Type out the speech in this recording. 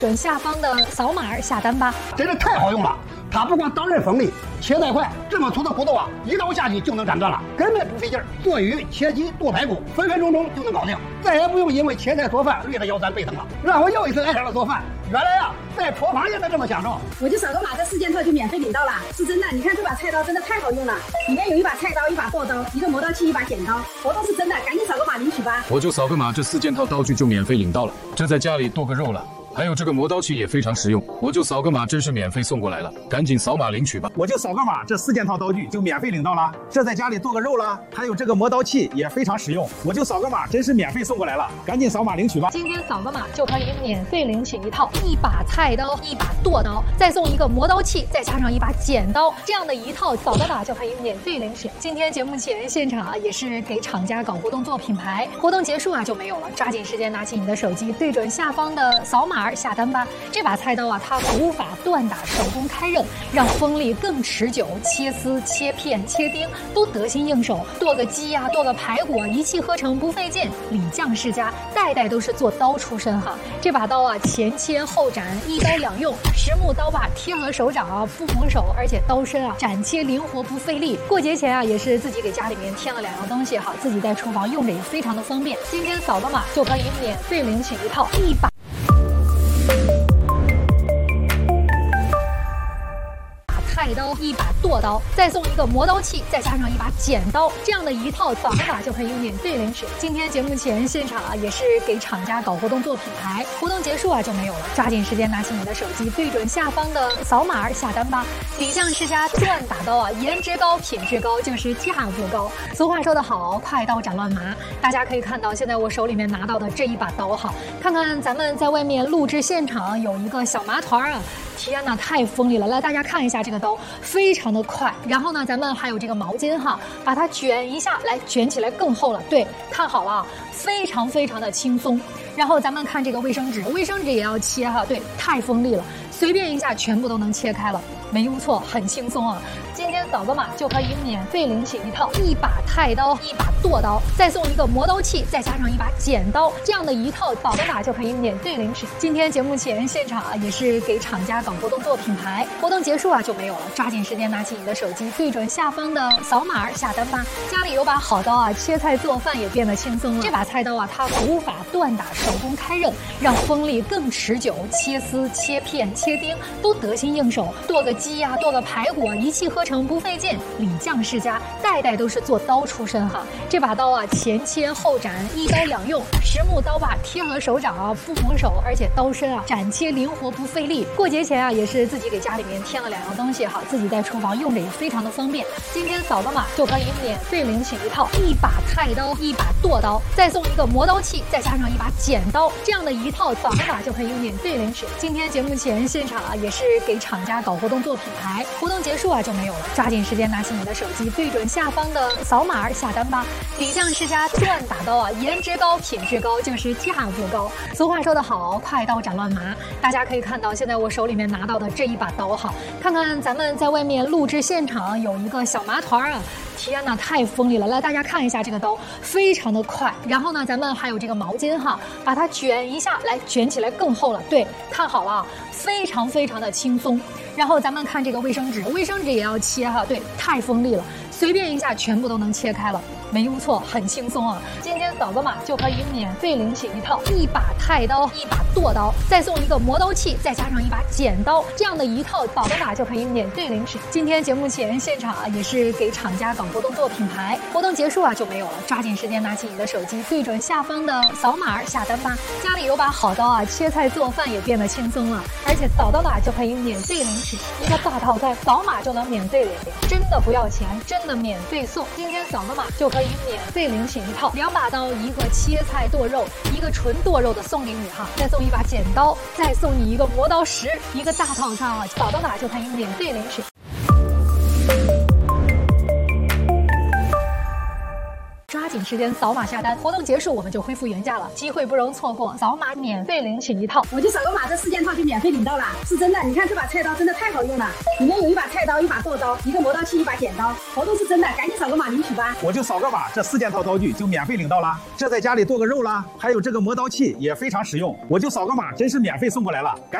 准下方的扫码下单吧， 真是太好用了。它不光当刃锋利，切带快，这么粗的骨头啊，一刀下去就能斩断了，根本不费劲儿。做鱼、切鸡、剁排骨，分分钟钟就能搞定，再也不用因为切菜做饭累得腰酸背疼了。让我又一次爱上了做饭。原来啊，在厨房也能这么享受。 我就扫个码，这4件套就免费领到了，是真的。你看这把菜刀真的太好用了，里面有一把菜刀、一把剁刀、一个磨刀器、一把剪刀，活动是真的，赶紧扫个码领取吧。 我就扫个码，这4件套刀具就免费领到了，这在家里剁个肉了。还有这个磨刀器也非常实用，我就扫个码，真是免费送过来了，赶紧扫码领取吧。 我就扫个码，这4件套刀具就免费领到了，这在家里剁个肉了。还有这个磨刀器也非常实用，我就扫个码，真是免费送过来了，赶紧扫码领取吧。 今天扫个码就可以免费领取一套1把菜刀、1把剁刀，再送一个磨刀器，再加上1把剪刀，这样的一套扫个码就可以免费领取。今天节目前现场啊，也是给厂家搞活动做品牌，活动结束啊就没有了，抓紧时间拿起你的手机，对准下方的扫码下单吧。这把菜刀啊，它古法锻打，手工开刃，让锋利更持久，切丝、切片、切丁都得心应手。剁个鸡呀、剁个排骨啊，一气呵成，不费劲。李将世家代代都是做刀出身哈。这把刀啊，前切后斩，一刀两用，实木刀把贴合手掌啊，不磨手，而且刀身啊斩切灵活，不费力。过节前啊，也是自己给家里面添了2样东西哈，自己在厨房用着也非常的方便。今天扫个码就可以免费领取一套1把菜刀、1把剁刀，再送一个磨刀器，再加上1把剪刀，这样的一套扫个码就可以免费领取。今天节目前现场啊，也是给厂家搞活动做品牌，活动结束啊就没有了，抓紧时间拿起你的手机，对准下方的扫码下单吧。李将世家锻打刀啊，颜值高、品质高，就是价不高。俗话说得好，快刀斩乱麻。大家可以看到，现在我手里面拿到的这一把刀哈，看看咱们在外面录制现场有一个小麻团啊。天哪，太锋利了！来，大家看一下这个刀，非常的快。然后呢，咱们还有这个毛巾哈，把它卷一下，来卷起来更厚了。对，看好了，非常非常的轻松。然后咱们看这个卫生纸，卫生纸也要切哈，对，太锋利了，随便一下全部都能切开了，没用错，很轻松啊。今天扫个码就可以免费领取一套1把菜刀、1把剁刀，再送一个磨刀器，再加上1把剪刀，这样的一套扫个码就可以免费领取。今天节目前现场啊，也是给厂家搞活动做品牌，活动结束啊就没有了，抓紧时间拿起你的手机，对准下方的扫码下单吧。家里有把好刀啊，切菜做饭也变得轻松了。这把菜刀啊，它古法锻打，手工开刃，让锋利更持久，切丝、切片、切丁都得心应手。剁个鸡呀、剁个排骨啊，一气呵成，不费劲。李将世家代代都是做刀出身哈。这把刀啊，前切后斩，一刀两用，实木刀把贴合手掌啊，不磨手，而且刀身啊斩切灵活，不费力。过节前啊，也是自己给家里面添了2样东西哈，自己在厨房用着也非常的方便。今天扫个码就可以免费领取一套1把菜刀、1把剁刀，再送一个磨刀器，再加上1把剪刀，这样的一套扫个码就可以免费领取。今天节目前现场啊，也是给厂家搞活动做品牌，活动结束啊就没有了，抓紧时间拿起你的手机，对准下方的扫码下单吧。李将世家锻打刀啊，颜值高、品质高，就是价不高。俗话说得好，快刀斩乱麻。大家可以看到，现在我手里面拿到的这一把刀哈，看看咱们在外面录制现场有一个小麻团啊。天哪，太锋利了！来，大家看一下这个刀，非常的快。然后呢，咱们还有这个毛巾哈，把它卷一下，来卷起来更厚了。对，看好了，非常非常的轻松。然后咱们看这个卫生纸，卫生纸也要切哈，对，太锋利了，随便一下全部都能切开了，没用错，很轻松啊。今天扫个码就可以免费领取一套1把菜刀、1把剁刀，再送一个磨刀器，再加上1把剪刀，这样的一套扫个码就可以免费领取。今天节目前现场啊，也是给厂家搞活动做品牌，活动结束啊就没有了，抓紧时间拿起你的手机，对准下方的扫码下单吧。家里有把好刀啊，切菜做饭也变得轻松了，而且扫个码就可以免费领取一个大套餐，扫码就能免费领，真的不要钱，真的免费送。今天扫个码就可以免费领取一套2把刀，一个切菜剁肉，一个纯剁肉的送给你哈，再送1把剪刀，再送你一个磨刀石，一个大套餐啊，扫个码就可以免费领取。抓紧时间扫码下单，活动结束我们就恢复原价了，机会不容错过，扫码免费领取一套。 我就扫个码，这4件套就免费领到了，是真的。你看这把菜刀真的太好用了，里面有一把菜刀、一把剁刀、一个磨刀器、一把剪刀，活动是真的，赶紧扫个码领取吧。 我就扫个码，这4件套刀具就免费领到了。这在家里剁个肉啦，还有这个磨刀器也非常实用，我就扫个码，真是免费送过来了。